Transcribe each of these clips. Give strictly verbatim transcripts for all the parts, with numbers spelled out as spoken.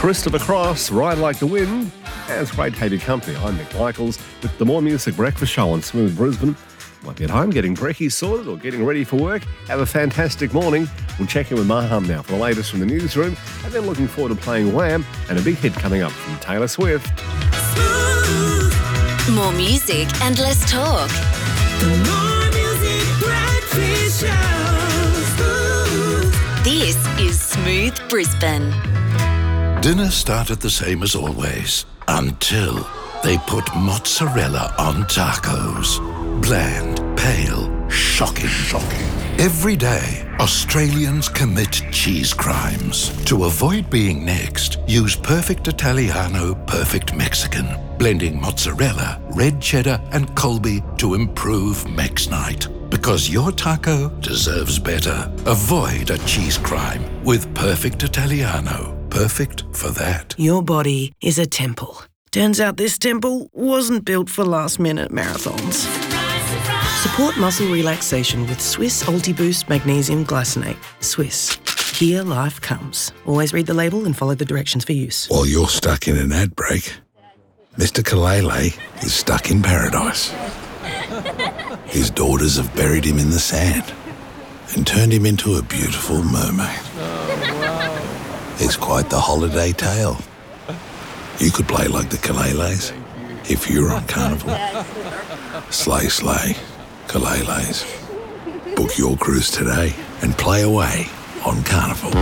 Christopher Cross, Ride Like the Wind. And it's great to have your company. I'm Nick Michaels with the More Music Breakfast Show on Smooth Brisbane. Might be at home getting brekkie sorted or getting ready for work. Have a fantastic morning. We'll check in with Maham now for the latest from the newsroom, and then looking forward to playing Wham and a big hit coming up from Taylor Swift. More music and less talk. The More Music Breakfast Show. This is Smooth Brisbane. Dinner started the same as always until they put mozzarella on tacos. Bland, pale, shocking, shocking. Every day, Australians commit cheese crimes. To avoid being next, use Perfect Italiano, Perfect Mexican, blending mozzarella, red cheddar, and Colby to improve Mex Night. Because your taco deserves better. Avoid a cheese crime with Perfect Italiano. Perfect for that. Your body is a temple. Turns out this temple wasn't built for last-minute marathons. Support muscle relaxation with Swiss Ultiboost Magnesium Glycinate. Swiss. Here life comes. Always read the label and follow the directions for use. While you're stuck in an ad break, Mister Kalele is stuck in paradise. His daughters have buried him in the sand and turned him into a beautiful mermaid. It's quite the holiday tale. You could play like the Kaleles if you were on Carnival. Slay, slay, Kaleles. Book your cruise today and play away on Carnival.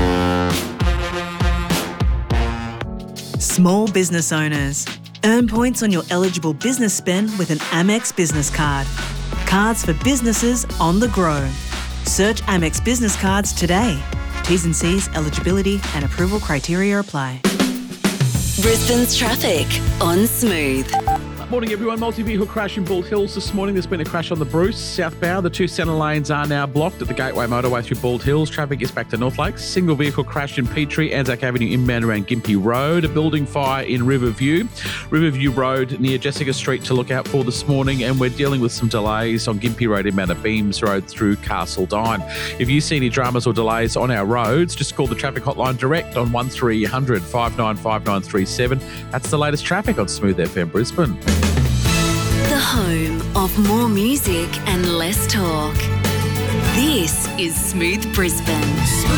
Small business owners. Earn points on your eligible business spend with an Amex Business Card. Cards for businesses on the grow. Search Amex Business Cards today. T's and C's, eligibility and approval criteria apply. Brisbane's traffic on Smooth. Morning everyone. Multi-vehicle crash in Bald Hills this morning. There's been a crash on the Bruce southbound. The two centre lanes are now blocked at the Gateway motorway through Bald Hills. Traffic is back to North Lakes. Single vehicle crash in Petrie, Anzac Avenue inbound around Gympie Road. A building fire in Riverview. Riverview Road near Jessica Street to look out for this morning, and we're dealing with some delays on Gympie Road inbound at Beams Road through Castledine. If you see any dramas or delays on our roads, just call the traffic hotline direct on one three hundred, five nine five nine three seven. That's the latest traffic on Smooth F M Brisbane. The home of more music and less talk. This is Smooth Brisbane.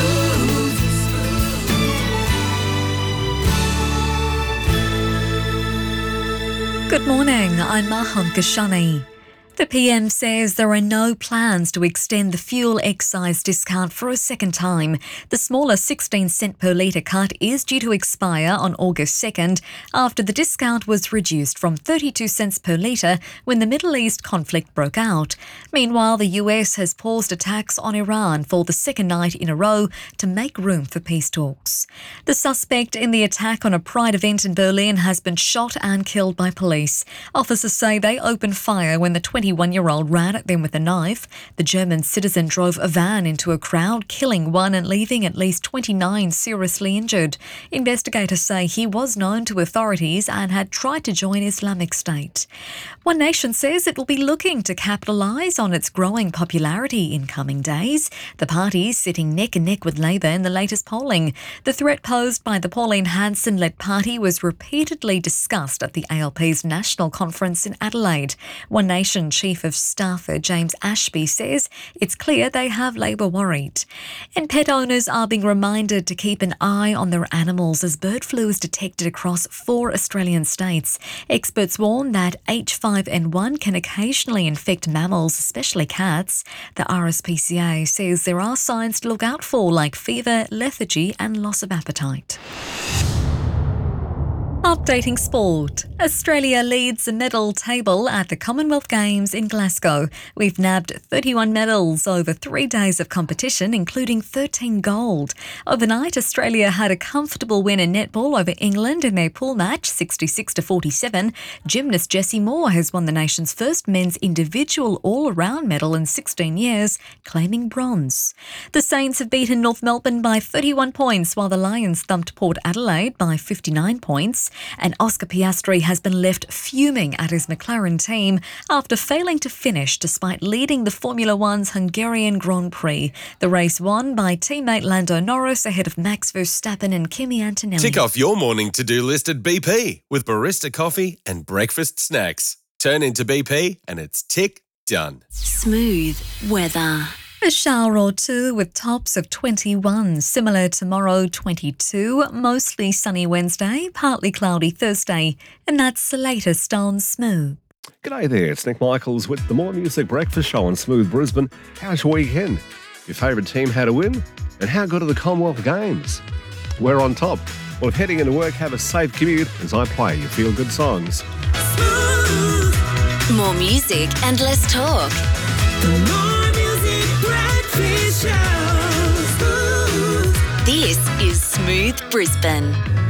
Good morning, I'm Maham Kashani. The P M says there are no plans to extend the fuel excise discount for a second time. The smaller sixteen cent per litre cut is due to expire on August second after the discount was reduced from thirty-two cents per litre when the Middle East conflict broke out. Meanwhile, the U S has paused attacks on Iran for the second night in a row to make room for peace talks. The suspect in the attack on a Pride event in Berlin has been shot and killed by police. Officers say they opened fire when the twenty-one-year-old ran at them with a knife. The German citizen drove a van into a crowd, killing one and leaving at least twenty-nine seriously injured. Investigators say he was known to authorities and had tried to join Islamic State. One Nation says it will be looking to capitalise on its growing popularity in coming days. The party is sitting neck and neck with Labor in the latest polling. The threat posed by the Pauline Hanson-led party was repeatedly discussed at the A L P's national conference in Adelaide. One Nation Chief of Staff James Ashby says it's clear they have Labor worried. And pet owners are being reminded to keep an eye on their animals as bird flu is detected across four Australian states. Experts warn that H five N one can occasionally infect mammals, especially cats. The R S P C A says there are signs to look out for, like fever, lethargy and loss of appetite. Updating sport. Australia leads the medal table at the Commonwealth Games in Glasgow. We've nabbed thirty-one medals over three days of competition, including thirteen gold. Overnight, Australia had a comfortable win in netball over England in their pool match, sixty-six to forty-seven. Gymnast Jessie Moore has won the nation's first men's individual all-around medal in sixteen years, claiming bronze. The Saints have beaten North Melbourne by thirty-one points, while the Lions thumped Port Adelaide by fifty-nine points. And Oscar Piastri has been left fuming at his McLaren team after failing to finish despite leading the Formula One's Hungarian Grand Prix. The race won by teammate Lando Norris ahead of Max Verstappen and Kimi Antonelli. Tick off your morning to-do list at B P with barista coffee and breakfast snacks. Turn into B P and it's tick done. Smooth weather. A shower or two with tops of twenty-one. Similar tomorrow, twenty-two. Mostly sunny Wednesday, partly cloudy Thursday. And that's the latest on Smooth. G'day there, it's Nick Michaels with the More Music Breakfast Show on Smooth Brisbane. How's your weekend? Your favourite team had a win? And how good are the Commonwealth Games? We're on top. Well, if heading into work, have a safe commute as I play your feel-good songs. More music and less talk. The More Music Breakfast Show. This is Smooth Brisbane.